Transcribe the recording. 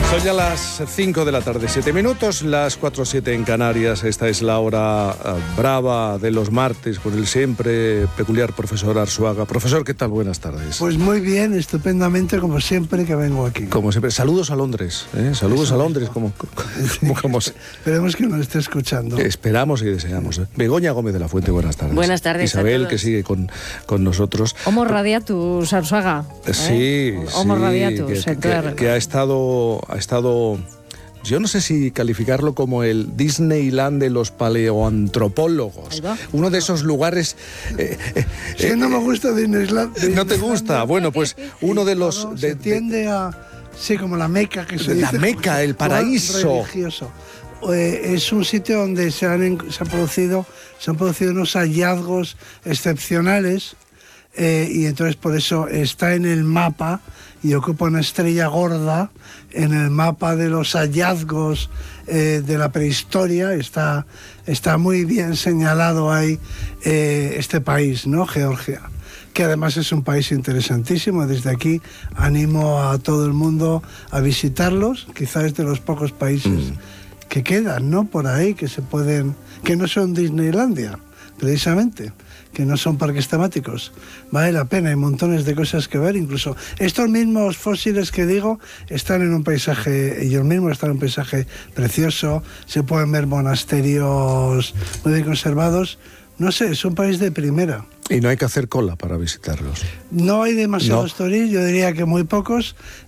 Son ya las 5 de la tarde, 7 minutos, las 4:07 en Canarias. Esta es la hora brava de los martes con el siempre peculiar profesor Arzuaga. Profesor, ¿qué tal? Buenas tardes. Pues muy bien, estupendamente, como siempre que vengo aquí. Como siempre. Saludos a Londres, ¿eh? Saludos Eso a Londres, mismo. como Esperemos que nos esté escuchando. esperamos y deseamos. Begoña Gómez de la Fuente, buenas tardes. Buenas tardes. Isabel, que sigue con nosotros. Homo radiatus, Arzuaga. Sí, Homo sí, radiatus. que ha estado, yo no sé si calificarlo como el Disneyland de los paleoantropólogos. Uno de esos lugares... Si no me gusta Disneyland. ¿No te gusta? Bueno, pues uno de los... Se tiende a... Sí, como la Meca, que se La dice, Meca, el paraíso. Religioso. Es un sitio donde se han producido unos hallazgos excepcionales, y entonces por eso está en el mapa y ocupa una estrella gorda en el mapa de los hallazgos de la prehistoria. Está muy bien señalado ahí este país, ¿no? Georgia, que además es un país interesantísimo. Desde aquí animo a todo el mundo a visitarlos. Quizás es de los pocos países que quedan, ¿no? Por ahí, que no son Disneylandia, precisamente, que no son parques temáticos. Vale la pena, hay montones de cosas que ver. Incluso estos mismos fósiles que digo están en un paisaje, ellos mismos están en un paisaje precioso. Se pueden ver monasterios muy bien conservados. No sé, es un país de primera. Y no hay que hacer cola para visitarlos. No hay demasiados turistas, yo diría que muy pocos.